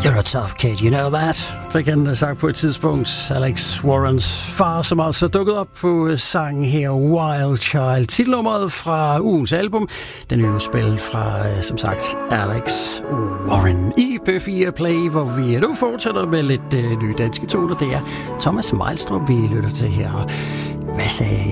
You're a tough kid, you know that? Fik han sagt på et tidspunkt. Alex Warrens far, som altså dukkede op på sangen her, Wild Child. Titelnummeret fra ugens album. Den nye spil fra, som sagt, Alex Warren i P4 Play, hvor vi nu fortsætter med lidt nye danske toner. Det er Thomas Meilstrup, vi lytter til her. Hvad sagde